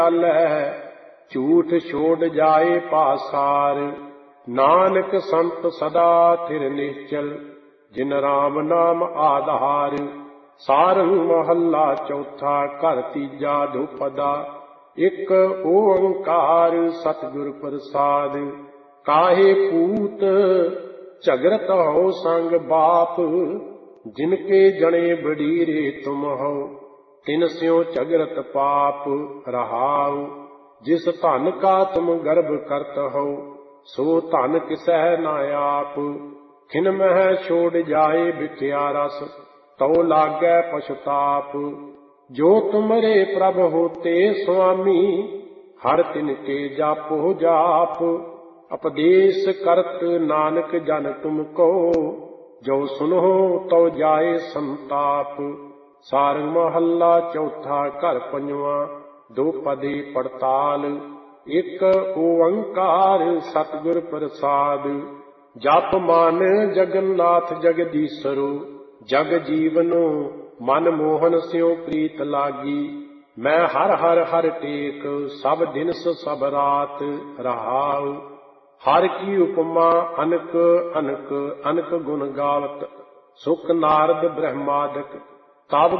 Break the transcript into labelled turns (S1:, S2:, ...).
S1: ਚਾਲੈ ਝੂਠ ਛੋੜ ਜਾਏ ਪਾਸਾਰ। ਨਾਨਕ ਸੰਤ ਸਦਾ ਥਿਰ ਨਿਸ਼ਚਲ ਜਿਨ ਰਾਮ ਨਾਮ ਆਧਾਰ। ਸਾਰੰਗ ਮਹੱਲਾ ਚੌਥਾ ਘਰ ਤੀਜਾ ਦੁਪਦਾ। ਇੱਕ ਓੰਕਾਰ ਸਤਿਗੁਰ ਪ੍ਰਸਾਦ। ਕਾਹੇ ਪੂਤ ਝਗਰਤ ਹੋ ਸੰਗ ਬਾਪ। ਜਿਨ ਕੇ ਜਣੇ ਬਡੀਰੇ ਤੁਮ ਹੋ ਤਿਨ ਸਿਉ ਝਗਰਤ ਪਾਪ ਰਹਾਉ। ਜਿਸ ਧਨ ਕਾ ਤੁਮ ਗਰਭ ਕਰਤ ਹੋ ਸੋ ਧਨ ਕਿਸੈ ਨਾ ਆਪ। ਖਿਨ ਮਹਿ ਛੋੜ ਜਾਏ ਵਿਖਿਆ ਰਸ ਤਉ ਲਾਗੈ ਪਛਤਾਪ। ਜੋ ਤੁਮਰੇ ਪ੍ਰਭ ਹੋਤੇ ਸੁਆਮੀ ਹਰ ਤਿਨ ਕੇ ਜਾਪੋ ਜਾਪ। ਉਪਦੇਸ਼ ਕਰਤ ਨਾਨਕ ਜਨ ਤੁਮ ਕੋ ਜੋ ਸੁਨੋ ਤਉ ਜਾਏ ਸੰਤਾਪ। ਸਾਰੰਗ ਮਹੱਲਾ ਚੌਥਾ ਘਰ ਪੰਜਵਾਂ ਦੁਪਦੇ ਪੜਤਾਲ। ਇੱਕ ਓੰਕਾਰ ਸਤਿਗੁਰ ਪ੍ਰਸਾਦ। ਜਪ ਮਨ ਜਗਨਨਾਥ ਜਗਦੀਸਰੁ ਜਗ ਜੀਵਨੁ ਮਨ ਮੋਹਨ ਸਿਉ ਪ੍ਰੀਤ ਲਾਗੀ। ਮੈਂ ਹਰ ਹਰ ਹਰ ਟੇਕ ਸਭ ਦਿਨਸ ਸਭ ਰਾਤ ਰਹਾਉ। ਹਰ ਕੀ ਉਪਮਾ ਅਨਕ ਅਨਕ ਅਨਕ ਗੁਣ ਗਾਵਤ। ਸੁਖ ਨਾਰਦ ਬ੍ਰਹਮਾਦਿਕ ਤਬ